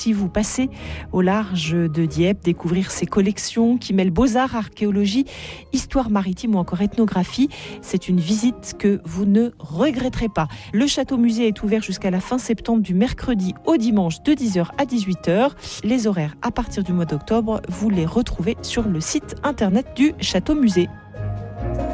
si vous passez au large de Dieppe, découvrir ses collections qui mêlent beaux-arts, archéologie, histoire maritime ou encore ethnographie. C'est une visite que vous ne regretterez pas. Le château-musée est ouvert jusqu'à la fin septembre du mercredi au dimanche de 10h à 18h. Les horaires à partir du mois d'octobre, vous les retrouvez sur le site internet du château-musée.